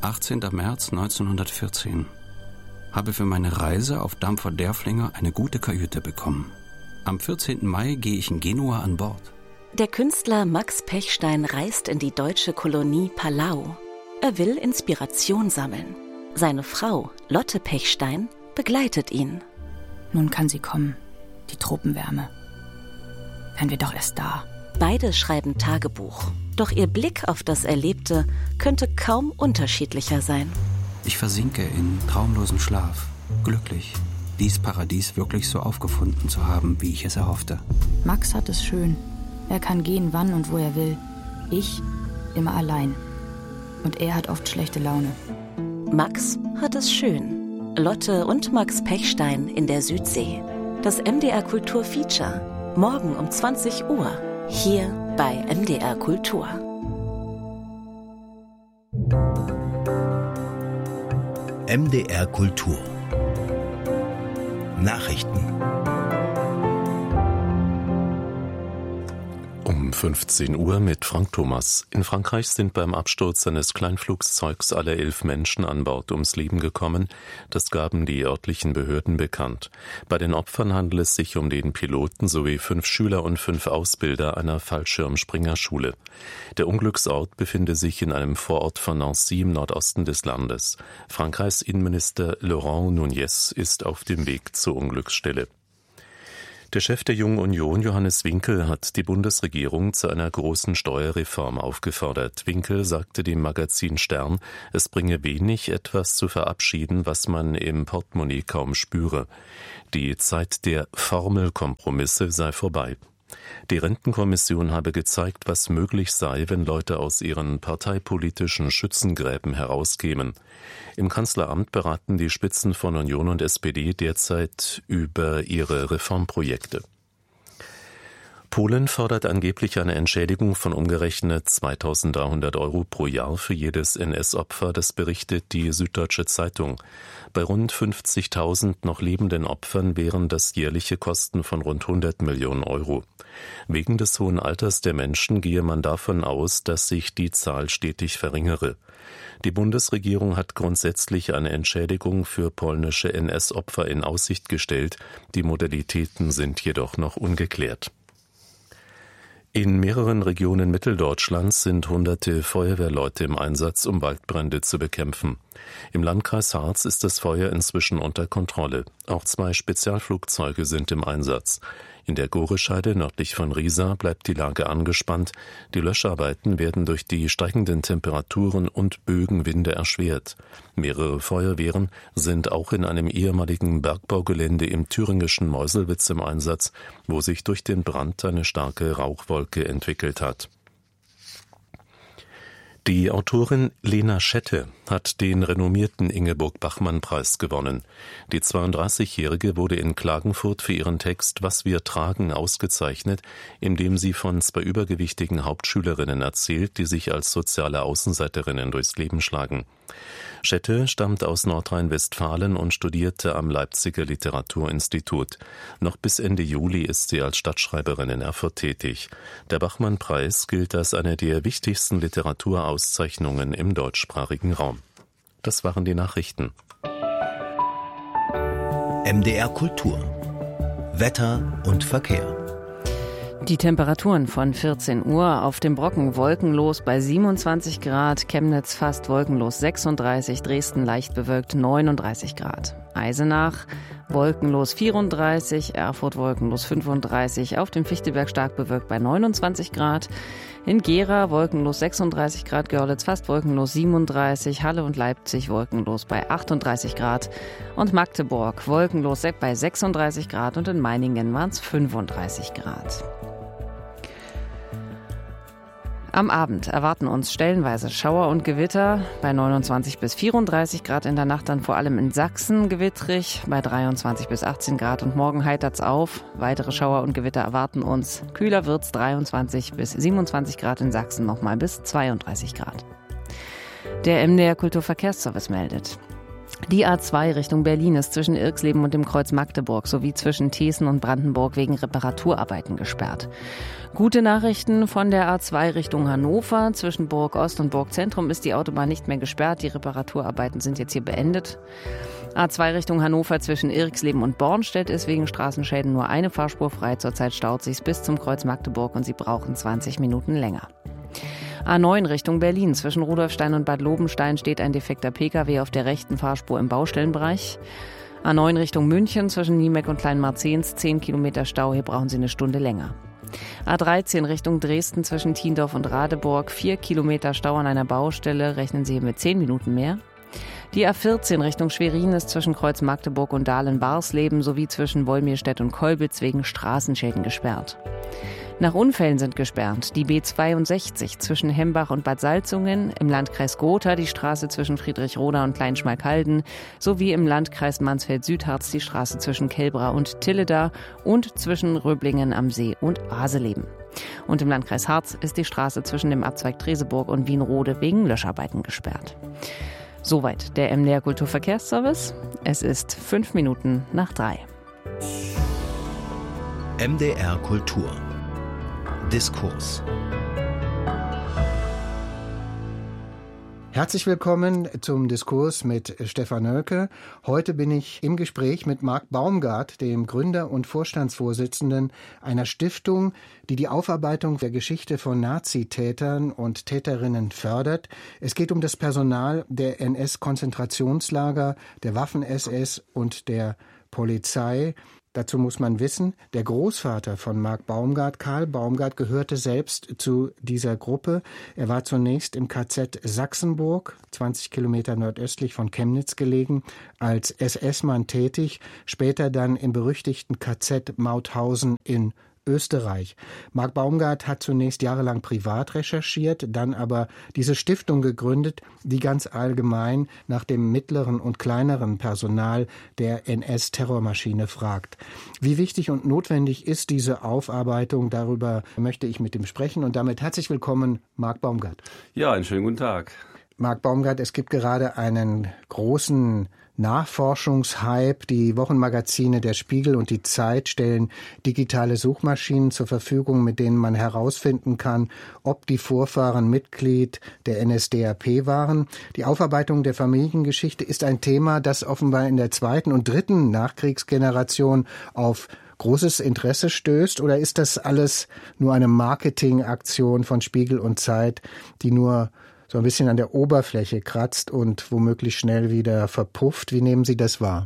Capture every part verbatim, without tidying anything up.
achtzehnter März neunzehnhundertvierzehn. Habe für meine Reise auf Dampfer Derfflinger eine gute Kajüte bekommen. Am vierzehnten Mai gehe ich in Genua an Bord. Der Künstler Max Pechstein reist in die deutsche Kolonie Palau. Er will Inspiration sammeln. Seine Frau, Lotte Pechstein, begleitet ihn. Nun kann sie kommen, die Tropenwärme. Wären wir doch erst da. Beide schreiben Tagebuch. Doch ihr Blick auf das Erlebte könnte kaum unterschiedlicher sein. Ich versinke in traumlosem Schlaf, glücklich, dies Paradies wirklich so aufgefunden zu haben, wie ich es erhoffte. Max hat es schön. Er kann gehen, wann und wo er will. Ich immer allein. Und er hat oft schlechte Laune. Max hat es schön. Lotte und Max Pechstein in der Südsee. Das M D R Kultur Feature. Morgen um zwanzig Uhr. Hier bei M D R Kultur. M D R Kultur. Nachrichten. Um fünfzehn Uhr mit Frank Thomas. In Frankreich sind beim Absturz eines Kleinflugzeugs alle elf Menschen an Bord ums Leben gekommen. Das gaben die örtlichen Behörden bekannt. Bei den Opfern handelt es sich um den Piloten sowie fünf Schüler und fünf Ausbilder einer Fallschirmspringerschule. Der Unglücksort befinde sich in einem Vorort von Nancy im Nordosten des Landes. Frankreichs Innenminister Laurent Nunez ist auf dem Weg zur Unglücksstelle. Der Chef der Jungen Union, Johannes Winkel, hat die Bundesregierung zu einer großen Steuerreform aufgefordert. Winkel sagte dem Magazin Stern, es bringe wenig, etwas zu verabschieden, was man im Portemonnaie kaum spüre. Die Zeit der Formelkompromisse sei vorbei. Die Rentenkommission habe gezeigt, was möglich sei, wenn Leute aus ihren parteipolitischen Schützengräben herauskämen. Im Kanzleramt beraten die Spitzen von Union und S P D derzeit über ihre Reformprojekte. Polen fordert angeblich eine Entschädigung von umgerechnet zweitausenddreihundert Euro pro Jahr für jedes N S-Opfer, das berichtet die Süddeutsche Zeitung. Bei rund fünfzigtausend noch lebenden Opfern wären das jährliche Kosten von rund hundert Millionen Euro. Wegen des hohen Alters der Menschen gehe man davon aus, dass sich die Zahl stetig verringere. Die Bundesregierung hat grundsätzlich eine Entschädigung für polnische N S-Opfer in Aussicht gestellt. Die Modalitäten sind jedoch noch ungeklärt. In mehreren Regionen Mitteldeutschlands sind hunderte Feuerwehrleute im Einsatz, um Waldbrände zu bekämpfen. Im Landkreis Harz ist das Feuer inzwischen unter Kontrolle. Auch zwei Spezialflugzeuge sind im Einsatz. In der Gorescheide nördlich von Riesa bleibt die Lage angespannt. Die Löscharbeiten werden durch die steigenden Temperaturen und Bögenwinde erschwert. Mehrere Feuerwehren sind auch in einem ehemaligen Bergbaugelände im thüringischen Meuselwitz im Einsatz, wo sich durch den Brand eine starke Rauchwolke entwickelt hat. Die Autorin Lena Schette hat den renommierten Ingeborg-Bachmann-Preis gewonnen. Die zweiunddreißigjährige wurde in Klagenfurt für ihren Text »Was wir tragen« ausgezeichnet, indem sie von zwei übergewichtigen Hauptschülerinnen erzählt, die sich als soziale Außenseiterinnen durchs Leben schlagen. Schette stammt aus Nordrhein-Westfalen und studierte am Leipziger Literaturinstitut. Noch bis Ende Juli ist sie als Stadtschreiberin in Erfurt tätig. Der Bachmann-Preis gilt als eine der wichtigsten Literaturauszeichnungen im deutschsprachigen Raum. Das waren die Nachrichten. M D R Kultur. Wetter und Verkehr. Die Temperaturen von vierzehn Uhr auf dem Brocken wolkenlos bei siebenundzwanzig Grad, Chemnitz fast wolkenlos sechsunddreißig, Dresden leicht bewölkt neununddreißig Grad. Eisenach wolkenlos vierunddreißig, Erfurt wolkenlos fünfunddreißig, auf dem Fichtelberg stark bewölkt bei neunundzwanzig Grad. In Gera wolkenlos sechsunddreißig Grad, Görlitz fast wolkenlos siebenunddreißig, Halle und Leipzig wolkenlos bei achtunddreißig Grad und Magdeburg wolkenlos bei sechsunddreißig Grad und in Meiningen waren es fünfunddreißig Grad. Am Abend erwarten uns stellenweise Schauer und Gewitter bei neunundzwanzig bis vierunddreißig Grad, in der Nacht dann vor allem in Sachsen gewittrig bei dreiundzwanzig bis achtzehn Grad und morgen heitert's auf. Weitere Schauer und Gewitter erwarten uns. Kühler wird's dreiundzwanzig bis siebenundzwanzig Grad, in Sachsen nochmal bis zweiunddreißig Grad. Der M D R Kulturverkehrsservice meldet. Die A zwei Richtung Berlin ist zwischen Irxleben und dem Kreuz Magdeburg sowie zwischen Thesen und Brandenburg wegen Reparaturarbeiten gesperrt. Gute Nachrichten von der A zwei Richtung Hannover. Zwischen Burg Ost und Burg Zentrum ist die Autobahn nicht mehr gesperrt. Die Reparaturarbeiten sind jetzt hier beendet. A zwei Richtung Hannover zwischen Irxleben und Bornstedt ist wegen Straßenschäden nur eine Fahrspur frei. Zurzeit staut sich's bis zum Kreuz Magdeburg und Sie brauchen zwanzig Minuten länger. A neun Richtung Berlin. Zwischen Rudolfstein und Bad Lobenstein steht ein defekter Pkw auf der rechten Fahrspur im Baustellenbereich. A neun Richtung München zwischen Niemeck und Kleinmarzens, zehn Kilometer Stau, hier brauchen Sie eine Stunde länger. A dreizehn Richtung Dresden zwischen Thiendorf und Radeburg, vier Kilometer Stau an einer Baustelle, rechnen Sie mit zehn Minuten mehr. Die A vierzehn Richtung Schwerin ist zwischen Kreuz Magdeburg und Dahlen-Barsleben sowie zwischen Wolmirstedt und Kolbitz wegen Straßenschäden gesperrt. Nach Unfällen sind gesperrt die B zweiundsechzig zwischen Hembach und Bad Salzungen, im Landkreis Gotha die Straße zwischen Friedrichroda und Kleinschmalkalden sowie im Landkreis Mansfeld-Südharz die Straße zwischen Kelbra und Tilleda und zwischen Röblingen am See und Aseleben. Und im Landkreis Harz ist die Straße zwischen dem Abzweig Treseburg und Wienrode wegen Löscharbeiten gesperrt. Soweit der M D R Kulturverkehrsservice. Es ist fünf Minuten nach drei. M D R Kultur. Diskurs. Herzlich willkommen zum Diskurs mit Stefan Nölke. Heute bin ich im Gespräch mit Marc Baumgart, dem Gründer und Vorstandsvorsitzenden einer Stiftung, die die Aufarbeitung der Geschichte von Nazitätern und Täterinnen fördert. Es geht um das Personal der N S-Konzentrationslager, der Waffen-S S und der Polizei. Dazu muss man wissen, der Großvater von Marc Baumgart, Karl Baumgart, gehörte selbst zu dieser Gruppe. Er war zunächst im K Z Sachsenburg, zwanzig Kilometer nordöstlich von Chemnitz gelegen, als S S-Mann tätig, später dann im berüchtigten K Z Mauthausen in Österreich. Marc Baumgart hat zunächst jahrelang privat recherchiert, dann aber diese Stiftung gegründet, die ganz allgemein nach dem mittleren und kleineren Personal der N S-Terrormaschine fragt. Wie wichtig und notwendig ist diese Aufarbeitung? Darüber möchte ich mit ihm sprechen und damit herzlich willkommen, Marc Baumgart. Ja, einen schönen guten Tag. Marc Baumgart, es gibt gerade einen großen Nachforschungshype. Die Wochenmagazine Der Spiegel und die Zeit stellen digitale Suchmaschinen zur Verfügung, mit denen man herausfinden kann, ob die Vorfahren Mitglied der N S D A P waren. Die Aufarbeitung der Familiengeschichte ist ein Thema, das offenbar in der zweiten und dritten Nachkriegsgeneration auf großes Interesse stößt, oder ist das alles nur eine Marketingaktion von Spiegel und Zeit, die nur so ein bisschen an der Oberfläche kratzt und womöglich schnell wieder verpufft? Wie nehmen Sie das wahr?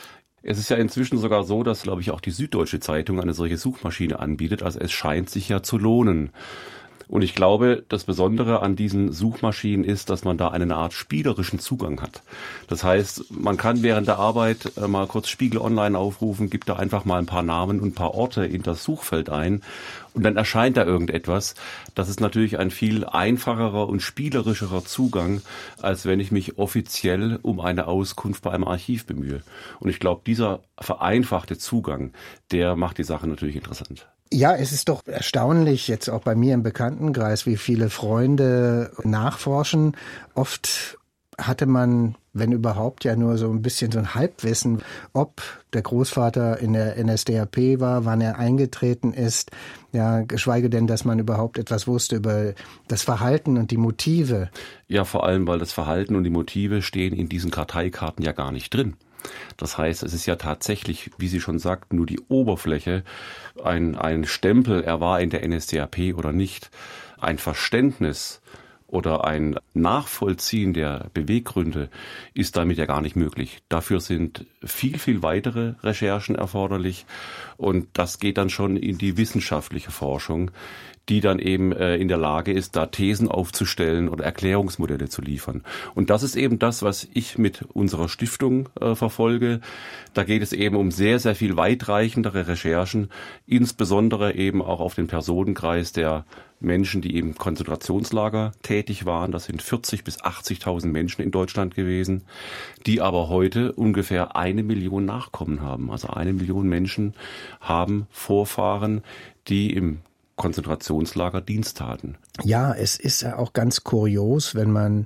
Es ist ja inzwischen sogar so, dass, glaube ich, auch die Süddeutsche Zeitung eine solche Suchmaschine anbietet. Also es scheint sich ja zu lohnen. Und ich glaube, das Besondere an diesen Suchmaschinen ist, dass man da eine Art spielerischen Zugang hat. Das heißt, man kann während der Arbeit mal kurz Spiegel Online aufrufen, gibt da einfach mal ein paar Namen und ein paar Orte in das Suchfeld ein und dann erscheint da irgendetwas. Das ist natürlich ein viel einfacherer und spielerischerer Zugang, als wenn ich mich offiziell um eine Auskunft bei einem Archiv bemühe. Und ich glaube, dieser vereinfachte Zugang, der macht die Sache natürlich interessant. Ja, es ist doch erstaunlich, jetzt auch bei mir im Bekanntenkreis, wie viele Freunde nachforschen. Oft hatte man, wenn überhaupt, ja nur so ein bisschen so ein Halbwissen, ob der Großvater in der N S D A P war, wann er eingetreten ist. Ja, geschweige denn, dass man überhaupt etwas wusste über das Verhalten und die Motive. Ja, vor allem, weil das Verhalten und die Motive stehen in diesen Karteikarten ja gar nicht drin. Das heißt, es ist ja tatsächlich, wie Sie schon sagten, nur die Oberfläche, ein, ein Stempel, er war in der N S D A P oder nicht, ein Verständnis oder ein Nachvollziehen der Beweggründe ist damit ja gar nicht möglich. Dafür sind viel, viel weitere Recherchen erforderlich und das geht dann schon in die wissenschaftliche Forschung, die dann eben äh, in der Lage ist, da Thesen aufzustellen oder Erklärungsmodelle zu liefern. Und das ist eben das, was ich mit unserer Stiftung äh, verfolge. Da geht es eben um sehr, sehr viel weitreichendere Recherchen, insbesondere eben auch auf den Personenkreis der Menschen, die im Konzentrationslager tätig waren. Das sind vierzig bis achtzigtausend Menschen in Deutschland gewesen, die aber heute ungefähr eine Million Nachkommen haben. Also eine Million Menschen haben Vorfahren, die im Konzentrationslager Dienst taten. Ja, es ist ja auch ganz kurios, wenn man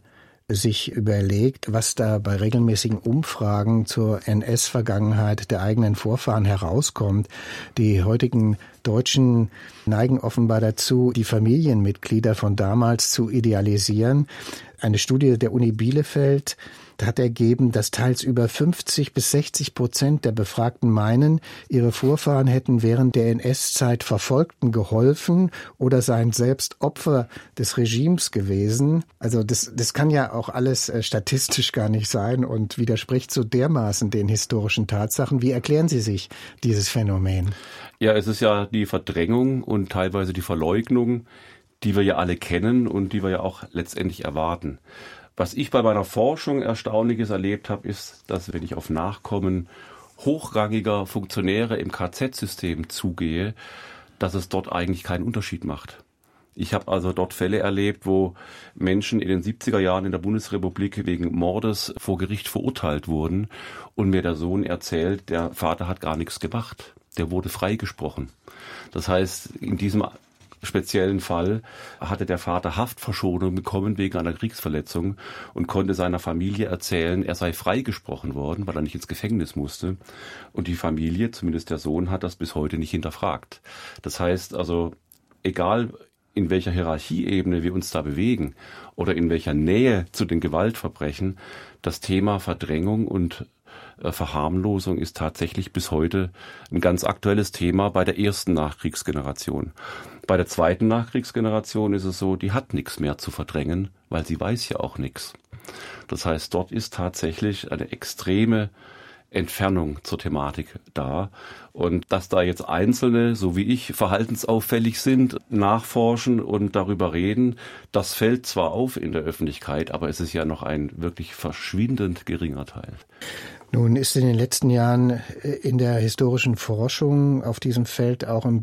sich überlegt, was da bei regelmäßigen Umfragen zur N S-Vergangenheit der eigenen Vorfahren herauskommt. Die heutigen Deutschen neigen offenbar dazu, die Familienmitglieder von damals zu idealisieren. Eine Studie der Uni Bielefeld hat ergeben, dass teils über fünfzig bis sechzig Prozent der Befragten meinen, ihre Vorfahren hätten während der N S-Zeit Verfolgten geholfen oder seien selbst Opfer des Regimes gewesen. Also das, das kann ja auch alles äh, statistisch gar nicht sein und widerspricht so dermaßen den historischen Tatsachen. Wie erklären Sie sich dieses Phänomen? Ja, es ist ja die Verdrängung und teilweise die Verleugnung, die wir ja alle kennen und die wir ja auch letztendlich erwarten. Was ich bei meiner Forschung Erstaunliches erlebt habe, ist, dass wenn ich auf Nachkommen hochrangiger Funktionäre im K Z-System zugehe, dass es dort eigentlich keinen Unterschied macht. Ich habe also dort Fälle erlebt, wo Menschen in den siebziger Jahren in der Bundesrepublik wegen Mordes vor Gericht verurteilt wurden und mir der Sohn erzählt, der Vater hat gar nichts gemacht. Der wurde freigesprochen. Das heißt, in diesem speziellen Fall hatte der Vater Haftverschonung bekommen wegen einer Kriegsverletzung und konnte seiner Familie erzählen, er sei freigesprochen worden, weil er nicht ins Gefängnis musste. Und die Familie, zumindest der Sohn, hat das bis heute nicht hinterfragt. Das heißt also, egal in welcher Hierarchieebene wir uns da bewegen oder in welcher Nähe zu den Gewaltverbrechen, das Thema Verdrängung und Verharmlosung ist tatsächlich bis heute ein ganz aktuelles Thema bei der ersten Nachkriegsgeneration. Bei der zweiten Nachkriegsgeneration ist es so, die hat nichts mehr zu verdrängen, weil sie weiß ja auch nichts. Das heißt, dort ist tatsächlich eine extreme Entfernung zur Thematik da. Und dass da jetzt Einzelne, so wie ich, verhaltensauffällig sind, nachforschen und darüber reden, das fällt zwar auf in der Öffentlichkeit, aber es ist ja noch ein wirklich verschwindend geringer Teil. Nun ist in den letzten Jahren in der historischen Forschung auf diesem Feld auch ein